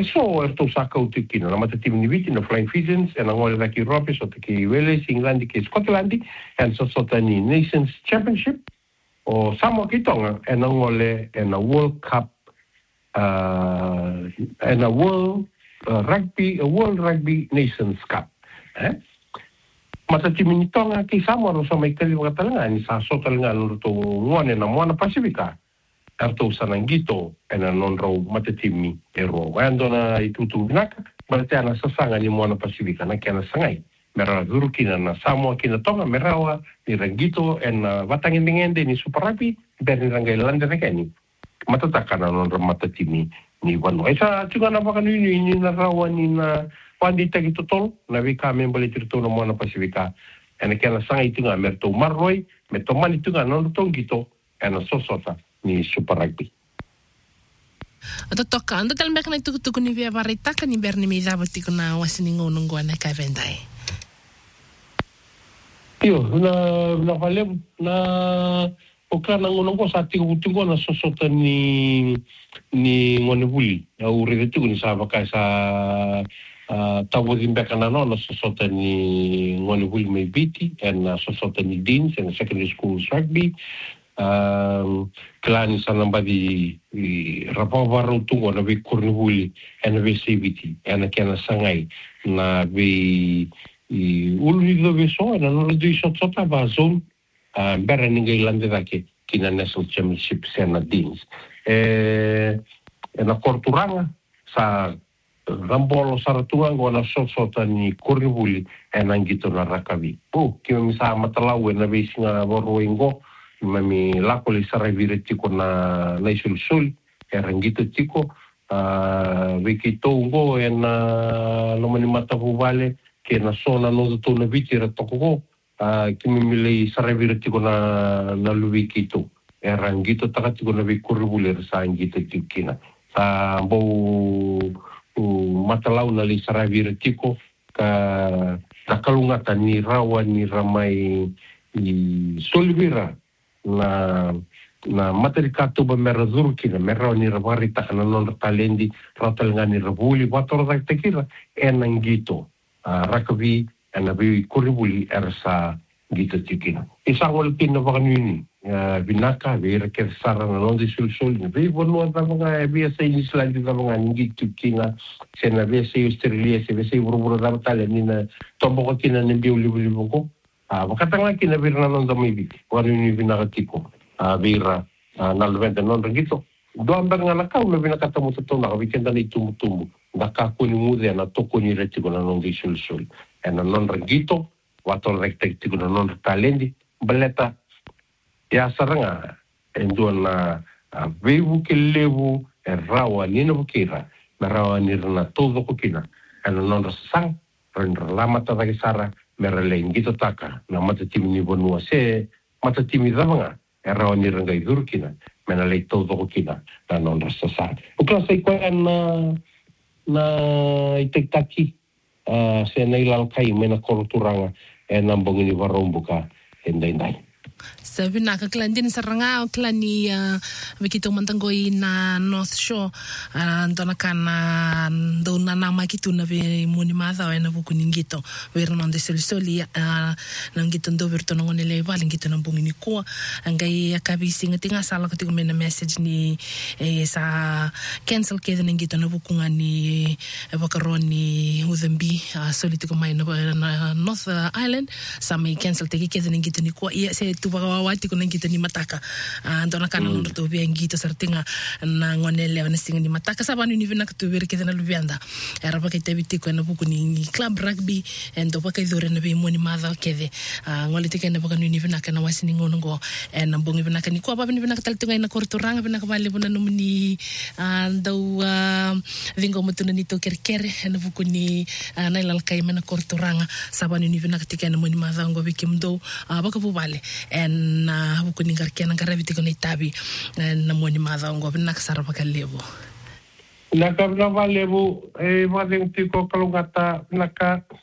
so to saka utikina na matatim ni viti na Flying Pigeons and ngole na ki Europe so ki Wales England ki Scotland and so ni Nations Championship o Samoa ki Tonga and ngole and a World Cup and a World Rugby Nations Cup matatim ni Tonga ki Samoa so mai kali wakatalanga ni sa so talanga no to ngone na Moana Pasifika arto sanangito ena non ro matetimi ero wando na itutu naka berarti ana sasanga ni Moana Pasifika na kana sangai mera gurukina na Samoa kina Tonga merawa ni rangito ena watangin ngende ni Super Rugby berni rangai lande rekani matataka na non ro matetimi ni wano esa tunga na baka ni na rawa ni na pandi tagi totol na vika membole tirto na Moana Pasifika ena kana sangai tunga merto marroi meto mani tunga non tongito ena sosota ni Super Rugby. Ato toka, ando talmek na tukutuku ni via varitaka ni berni mi dabati ko na wasiningo nungwa na kavendai. Iyo, na valeu na okra na ngunong ko sa tigo na sosota ni ngone buli. Au revetugo ni sa baka sa tabo dimbeka na no sosota ni ngone buli may biti and sosota ni Deans and secondary school rugby. Klani sanamba di rapavaro tungo na be Cornwall and be CBT and kana sangai na be ulri do be so na no do shot sota ba zone bera ningai lande dake kina national championship sena Deans na Korturanga sa rambolo saratuanga na sota ni Cornwall and angito na Rakavi kimi sa matalaw na be singa borroingo mami lako li saravire tiko na isul rangito tiko wiki tongo na lomani matapu vale ke na sona no to na viti ratoko kimi mili saravire tiko na luwiki to rangito takatiko na vikurubule sa angito tikina sa bo matalau na li saravire tiko ka takalungata ni rawa ni ramai ni solvira na materikato ba mera zurkina mera ni ravarita kana non talendi ratalanga ni ravuli wator da tekira enangito rakavi anabi kuribuli ersa gito tikina isa wal pin ba kanini binaka vera ke sara na non sul ni ve bono da mga BSA ni slide da mga ngito tikina sena BSA Australia se BSA buruburo da talendi na tombo kina ni biuli boko makatanga kina birna non da mibi wani ni binakatiko bira nalvenda non rangito do amber nga nakau na binakata mo to na weekend ni tumutumu nakako ni mude na toko ni retiko na non sul en non rangito wato rektiko na non talendi baleta ya saranga endo na vevu kelevu rawa ni no bukira na rawa ni na todo kokina en non sang rendra lama ta sara mereleng gitu taka na matatimi ni bonua se matatimi davanga era ni rangai durkina menalei todo kina na non rasa o klase ko na itektaki se nei lalkai mena kulturanga nambong ni warombuka endai sabi na kaklan din sa ranga klan ni mikito mantanggoy na North Shore ndona kana ndona na makito na be muni madha na bukuning gito wera non de soli nang gito ndo verto no ngone valing gito nang bungini ko angai akabisi ngati nga sala ko mena message ni sa cancel kede nang gito na bukungan ni bakaroni udembi soli tiko mai na North Island sa may cancel tege kede nang gito ni ko se tu wawati ko nang kita ni mataka ndona kana no to bien gito sartinga na ngonele na singa ni mataka sabanu ni vina to ver kita na lubianda era pa kita biti ko na buku ni club rugby endo pa kai dore na be moni madha kede ngole tike na baka ni vina kana wasini ngono go na bongi vina kani ko pa ni vina taltunga na kortoranga vina ka vale bona no ni ndau vingo mutuna ni to kerkere na buku ni na lalkai mena kortoranga sabanu ni vina tike na moni madha ngo bikimdo baka bu vale na buku ni karkena karaviti ko ni tabi na moni madha ngo bina kasara pakalebo na kabla valebo madeng tiko kalungata naka